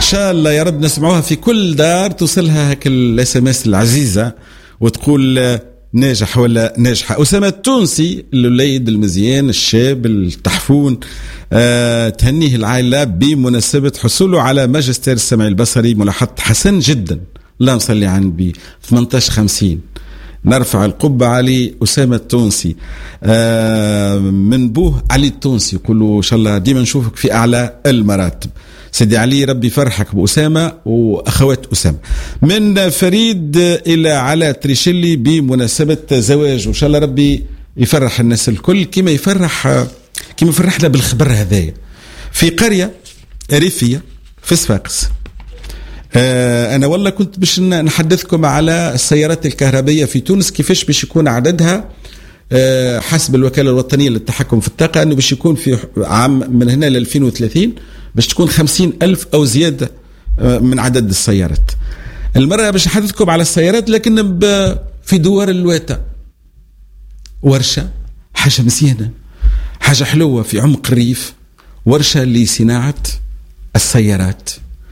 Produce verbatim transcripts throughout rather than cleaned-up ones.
شاء الله يا رب نسمعوها في كل دار، توصلها هك الاس ام اس العزيزة وتقول ناجح ولا ناجحة. أسامة التونسي الوليد المزيان الشاب التحفون، أه تهنيه العائلة بمناسبة حصوله على ماجستير السمع البصري، ملاحظة حسن جدا، اللهم صل على النبي، ثمانية عشر خمسين. نرفع القبة علي أسامة التونسي، أه من بوه علي التونسي، يقولوا إن شاء الله ديما نشوفك في أعلى المراتب. سيدي علي ربي فرحك بأسامة وأخوات أسامة. من فريد إلى علاء تريشلي بمناسبة زواج، وإن شاء الله ربي يفرح الناس الكل كما يفرح كما فرحنا بالخبر هذايا. في قرية ريفية في صفاقس، آه أنا والله كنت باش نحدثكم على السيارات الكهربائية في تونس كيفاش باش يكون عددها آه حسب الوكالة الوطنية للتحكم في الطاقة، أنه باش يكون في عام من هنا ل ألفين وثلاثين باش تكون خمسين ألف أو زيادة من عدد السيارات. المرة باش نحدثكم على السيارات لكن في دوار الواتة، ورشة حاجة مزيانة، حاجة حلوة في عمق الريف، ورشة لصناعة السيارات،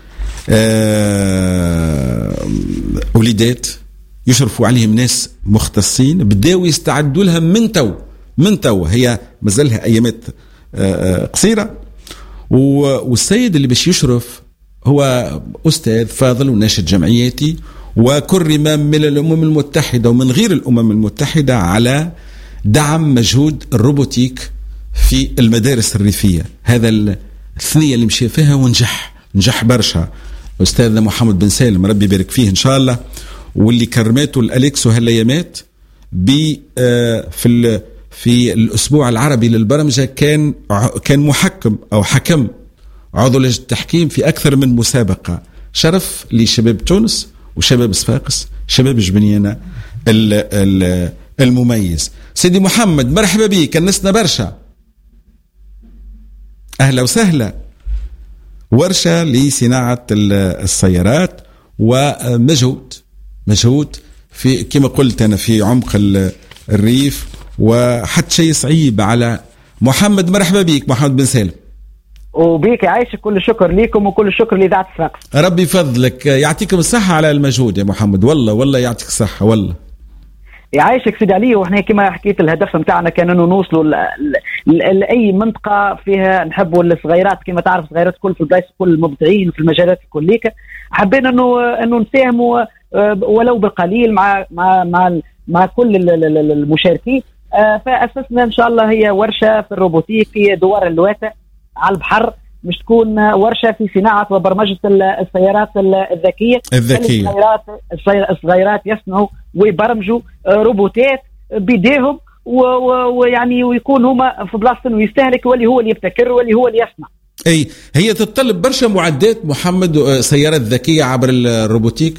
أه وليدات يشرفوا عليهم ناس مختصين، بداوا يستعدوا لها من تو من تو هي مازالها أيامات أه قصيرة. والسيد اللي باش يشرف هو أستاذ فاضل وناشد جمعياتي، وكرم من الأمم المتحدة ومن غير الأمم المتحدة على دعم مجهود الروبوتيك في المدارس الريفية. هذا الثنية اللي مشي فيها ونجح نجح برشا أستاذنا محمد بن سالم ربي يبارك فيه إن شاء الله، واللي كرماته الأليكس وهالأيامات في في الأسبوع العربي للبرمجة، كان كان محكم أو حكم عضو لجنة التحكيم في أكثر من مسابقة. شرف لشباب تونس وشباب صفاقس، شباب جبنيانة المميز. سيدي محمد مرحبا بك، كنسنا برشا، أهلا وسهلا. ورشة لصناعة السيارات ومجهود مجهود في كما قلت أنا في عمق الريف، وحتى شيء صعيب على محمد. مرحبا بك محمد بن سالم. وبيك عايش، كل الشكر ليكم وكل الشكر لإذاعة صفاقس. ربي يفضلك، يعطيكم الصحة على المجهود يا محمد، والله والله يعطيك الصحة والله. يعيشك سيدي علي، وإحنا كما حكيت الهدف متاعنا كان إنه نوصلوا لأي منطقة فيها نحبوا الصغيرات، كما تعرف صغيرات كل في البلايص كل المبدعين في المجالات كليك، حبينا إنه إنه نساهموا ولو بالقليل مع مع مع مع كل المشاركين. فأسسنا إن شاء الله هي ورشة في الروبوتيك في دوار اللواتة على البحر، مش تكون ورشة في صناعة وبرمجة السيارات الذكية الذكية. الصغيرات الصغيرات يصنعوا ويبرمجوا روبوتات بيديهم، ويعني ويكون هما في بلاصة ويستهلك، واللي هو اللي يبتكر واللي هو اللي يصنع. أي هي تتطلب برشا معدات محمد، سيارات ذكية عبر الروبوتيك.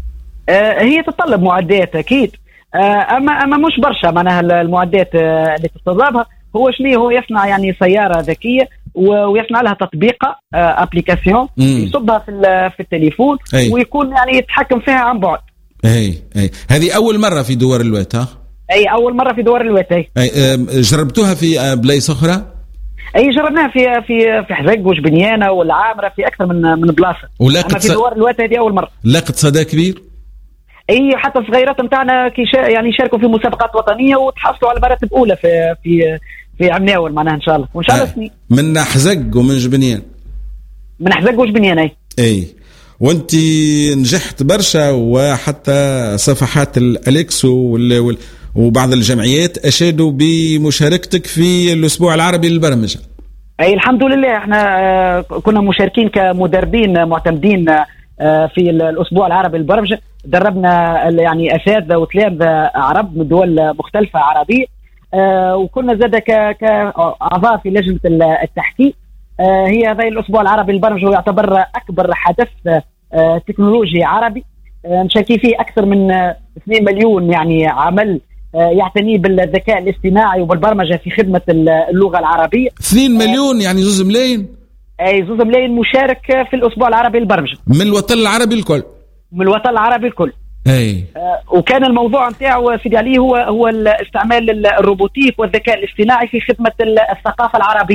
هي تتطلب معدات أكيد، أما أما مش برشا معناها المعدات اللي تتطلبها. هو شنو هو يصنع يعني سيارة ذكية ويصنع لها تطبيقة ابليكاسيون يصبها في في التليفون، أي. ويكون يعني يتحكم فيها عن بعد. اي اي هذه اول مرة في دوار الوات. ها اي اول مرة في دوار الوات. اي جربتوها في بلايص اخرى؟ اي جربناها في في في حزق وجبنيانة والعامرة في اكثر من من بلاصة، اما في دوار الوات هذه اول مرة. لاقت صدى كبير. اي حتى الصغيرات نتاعنا كي شا يعني شاركوا في مسابقات وطنيه وتحصلوا على مراتب اولى في في في عمناول معناها ان شاء الله، وان شاء الله سنين. من حزق ومن جبنيان. من حزق وجبنيان. اي اي وانت نجحت برشا، وحتى صفحات الاليكس وال... وبعض الجمعيات اشادوا بمشاركتك في الاسبوع العربي للبرمجه. اي الحمد لله، احنا كنا مشاركين كمدربين معتمدين في الاسبوع العربي للبرمجه، دربنا يعني اساتذه وتلامذه عرب من دول مختلفه عربيه، وكنا زاد كاعضاء في لجنه التحكيم. هي هذا الاسبوع العربي للبرمجه يعتبر اكبر حدث تكنولوجي عربي، مشاركين فيه اكثر من اثنين مليون يعني عمل يعتني بالذكاء الاصطناعي وبالبرمجه في خدمه اللغه العربيه. اثنين مليون يعني زوز ملايين. اي زوز ملايين مشارك في الاسبوع العربي للبرمجه من الوطن العربي الكل. من الوطن العربي الكل. اي آه وكان الموضوع نتاعو سيدي علي هو هو استعمال الروبوتيك والذكاء الاصطناعي في خدمه الثقافه العربيه.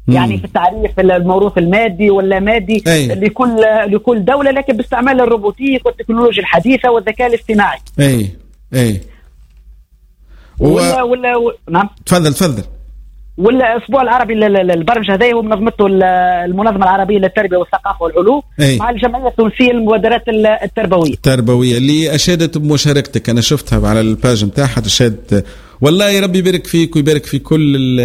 يعني في التعريف الموروث المادي ولا مادي أي. لكل لكل دوله، لكن باستعمال الروبوتيك والتكنولوجيا الحديثه والذكاء الاصطناعي. اي اي و... ولا ولا و... نعم تفضل تفضل. والاسبوع العربي للبرمجه هذا هو منظمته المنظمه العربيه للتربيه والثقافه والعلوم أي. مع الجمعيه التونسيه للمبادرات التربويه التربويه اللي اشادت بمشاركتك. انا شفتها على الباج نتاعها تشهد. والله يا ربي يبارك فيك ويبارك في كل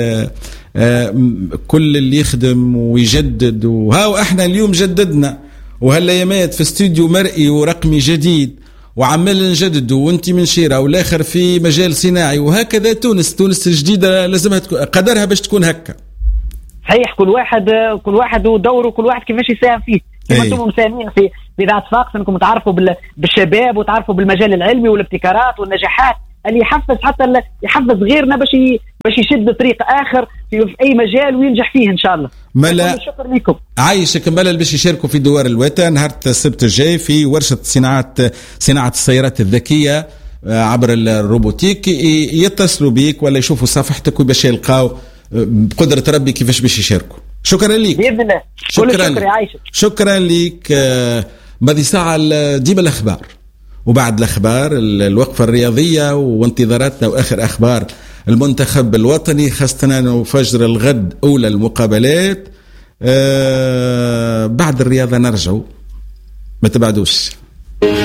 كل اللي يخدم ويجدد. وهاو احنا اليوم جددنا وهالايامات في استوديو مرئي ورقمي جديد وعمال نجدد، وانت من شيرة والاخر في مجال صناعي، وهكذا تونس تونس الجديدة لازمها تكون قدرها باش تكون هكا. صحيح، كل واحد كل واحد ودوره، كل واحد كيفاش يساهم فيه. كما انتم مساهمين في في ذات فاقس انكم تعرفوا بالشباب وتعرفوا بالمجال العلمي والابتكارات والنجاحات اللي يحفز حتى يحفز غيرنا باش باش يشد طريق اخر في اي مجال وينجح فيه ان شاء الله. ملا شكرا لكم. عايشك ملا باش يشاركوا في دوار الوتا نهار السبت الجاي في ورشه صناعه صناعه السيارات الذكيه عبر الروبوتيك، يتصلوا بيك ولا يشوفوا صفحتك باش يلقاو بقدره ربي كيفاش باش يشاركوا. شكرا لك باذن الله. شكرا شكرا عايشك. شكرا لك. ماذا ساعه ديما الاخبار، وبعد الأخبار الوقفة الرياضية وانتظاراتنا وآخر أخبار المنتخب الوطني، خاصة فجر الغد أولى المقابلات. أه بعد الرياضة نرجعوا، ما تبعدوش.